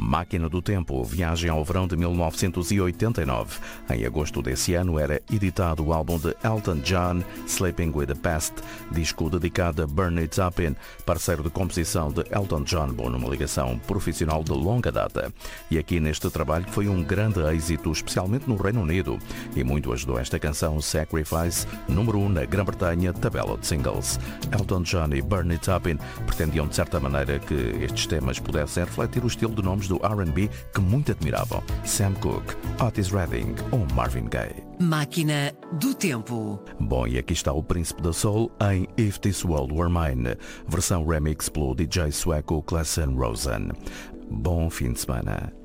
Máquina do Tempo, viagem ao verão de 1989. Em agosto desse ano era editado o álbum de Elton John, Sleeping with the Past, disco dedicado a Bernie Taupin, parceiro de composição de Elton John, numa ligação profissional de longa data. E aqui neste trabalho foi um grande êxito, especialmente no Reino Unido, e muito ajudou esta canção Sacrifice, número 1 na Grã-Bretanha, tabela de singles. Elton John e Bernie Taupin pretendiam de certa maneira que estes temas pudessem refletir o estilo de nomes do R&B que muito admiravam: Sam Cooke, Otis Redding ou Marvin Gaye. Máquina do Tempo. Bom, e aqui está o Príncipe da Soul em If This World Were Mine, versão remix pelo DJ sueco Klassen Rosen. Bom fim de semana.